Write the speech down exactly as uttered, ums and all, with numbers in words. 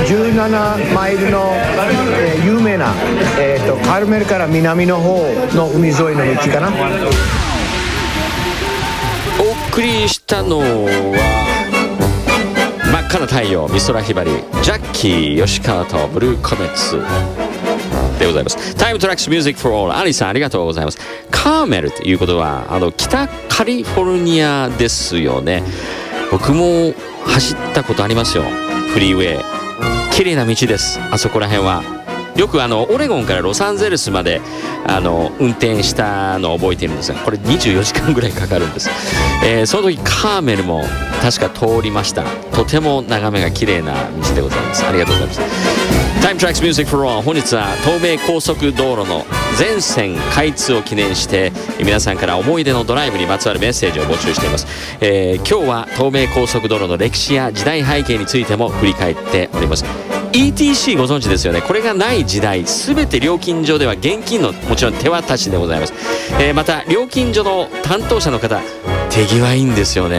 じゅうななマイルの、えー、有名な、えー、とカルメルから南の方の海沿いの道かな。 お送りしたのは真っ赤な太陽、美空ひばり、ジャッキー吉川とブルーコメッツでございます。タイムトラックスミュージックフォーオール、アリさんありがとうございます。カーメルということはあの北カリフォルニアですよね。僕も走ったことありますよ。フリーウェイ綺麗な道です。あそこら辺はよくあのオレゴンからロサンゼルスまであの運転したのを覚えているんですが、これにじゅうよじかんぐらいかかるんです。えー、その時カーメルも確か通りました。とても眺めが綺麗な道でございます。ありがとうございます。タイムトラックスミュージックフォーオール、本日は東名高速道路の全線開通を記念して皆さんから思い出のドライブにまつわるメッセージを募集しています。えー、今日は東名高速道路の歴史や時代背景についても振り返っております。イーティーシー ご存知ですよね。これがない時代、すべて料金所では現金のもちろん手渡しでございます。えー、また料金所の担当者の方手際いいんですよね。